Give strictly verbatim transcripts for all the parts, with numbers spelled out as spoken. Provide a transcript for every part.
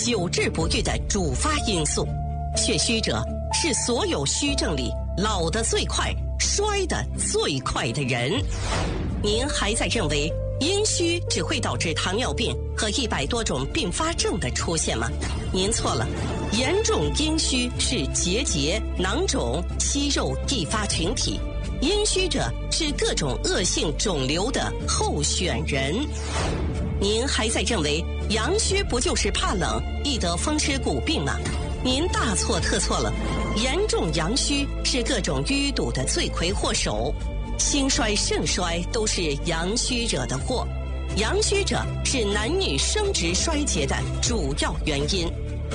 久治不愈的主发因素。血虚者是所有虚症里老得最快、衰得最快的人。您还在认为阴虚只会导致糖尿病和一百多种并发症的出现吗？您错了，严重阴虚是结节、囊肿、息肉易发群体，阴虚者是各种恶性肿瘤的候选人。您还在认为阳虚不就是怕冷，易得风湿骨病吗？您大错特错了，严重阳虚是各种淤堵的罪魁祸首，心衰肾衰都是阳虚惹的祸，阳虚者是男女生殖衰竭的主要原因。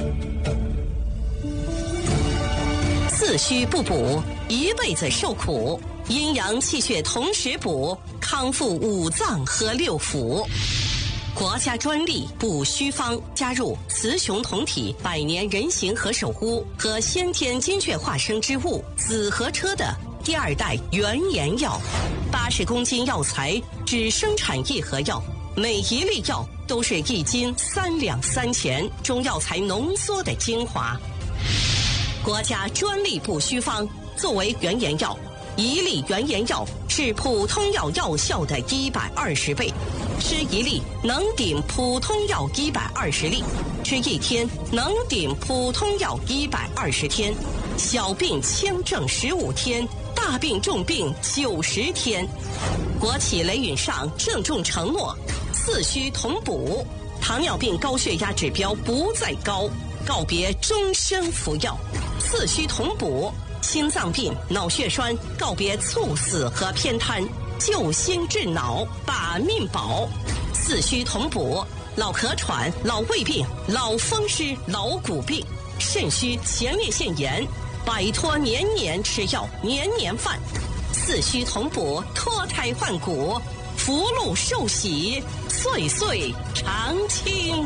四虚不补，一辈子受苦，阴阳气血同时补，康复五脏和六腑。国家专利补虚方加入雌雄同体百年人形和首乌和先天精血化生之物紫河车的第二代原研药，八十公斤药材只生产一盒药，每一粒药都是一斤三两三钱中药材浓缩的精华。国家专利补虚方作为原研药，一粒原研药是普通药药效的一百二十倍，吃一粒能顶普通药一百二十粒，吃一天能顶普通药一百二十天，小病轻症十五天，大病重病九十天。国企雷允上郑重承诺，四虚同补，糖尿病高血压指标不再高，告别终身服药，四虚同补。心脏病、脑血栓告别猝死和偏瘫，救心治脑，把命保。四虚同补，老咳喘、老胃病、老风湿、老骨病、肾虚、前列腺炎，摆脱年年吃药、年年犯。四虚同补，脱胎换骨，福禄寿喜，岁岁常青。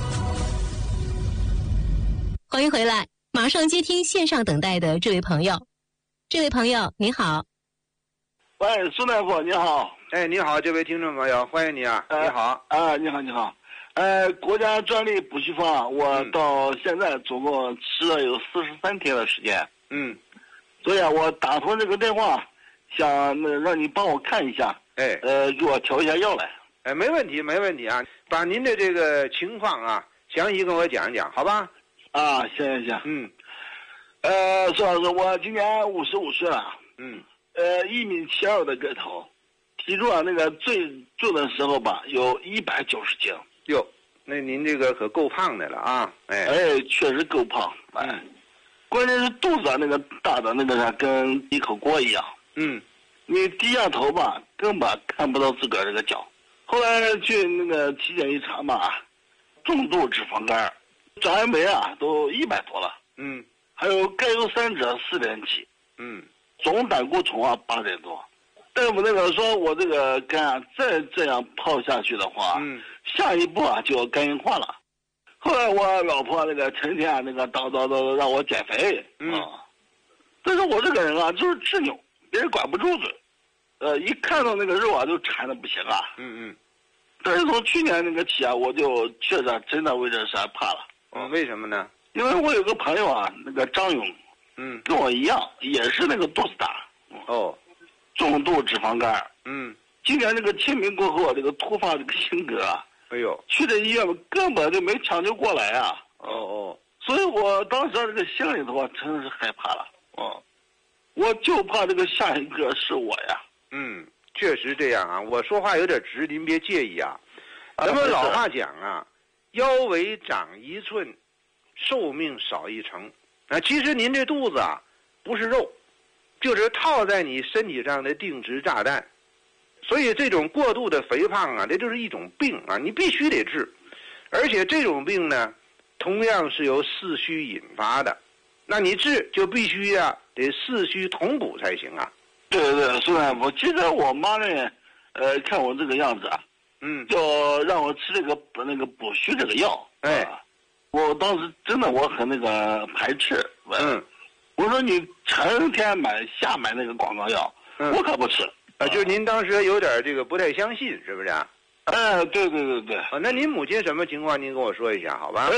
欢迎回来，马上接听线上等待的这位朋友。这位朋友你好。 喂，苏大夫你好。 哎，你好，这位听众朋友，欢迎你啊。 呃、 你好啊，你好你好。呃，国家专利补虚方，我到现在总共吃了有四十三天的时间。 嗯。 所以啊，我打通这个电话，想那让你帮我看一下。 哎。 呃，给我调一下药来。 哎，没问题没问题啊，把您的这个情况啊详细跟我讲一讲，好吧？ 啊，行行行。 嗯。 呃，苏老师，我今年五十五岁了。 嗯。 呃，一米七二的个头，体重啊，那个最重的时候吧，有一百九十斤。 哟，那您这个可够胖的了啊！哎。 哎，确实够胖。哎。嗯。关键是肚子啊，那个大的那个啥，跟一口锅一样。 嗯。 你低下头吧，根本看不到自个儿这个脚。后来去那个体检一查嘛，重度脂肪肝，转氨酶啊都一百多了。 嗯。 还有钙优三酯四点七。 嗯。 总胆固醇啊八点多。大夫那个说我这个肝啊再这样泡下去的话，嗯，下一步啊就要肝硬化了。后来我老婆那个成天那个叨叨叨让我减肥，嗯，啊，但是我这个人啊就是执拗，别人管不住嘴，呃，一看到那个肉啊就馋的不行啊， 嗯嗯。 但是从去年那个起啊，我就确实真的为这事怕了。 嗯，为什么呢？ 因为我有个朋友啊，那个张勇，嗯，跟我一样，也是那个肚子大， 哦， 重度脂肪肝， 嗯， 今年这个清明过后，这个突发这个性格啊， 哎呦， 去这医院根本就没抢救过来啊！ 哦哦， 所以我当时这个心里头啊，真的是害怕了。哦，我就怕这个下一个是我呀。 嗯，确实这样啊。我说话有点直，您别介意啊。咱们老话讲啊，腰围长一寸，寿命少一成。啊，其实您这肚子啊，不是肉，就是套在你身体上的定时炸弹。所以这种过度的肥胖啊，这就是一种病啊，你必须得治。而且这种病呢，同样是由四虚引发的，那你治就必须呀、啊，得四虚同补才行啊。 对对对，苏大夫，其实我妈呢，呃，看我这个样子啊，嗯，就让我吃这个那个补虚这个药。哎，啊、我当时真的我很那个排斥。嗯，我说你成天买瞎买那个广告药，嗯、我可不吃。 啊，就是您当时有点这个不太相信，是不是啊？ 哎，对对对对。 啊，那您母亲什么情况？您跟我说一下，好吧？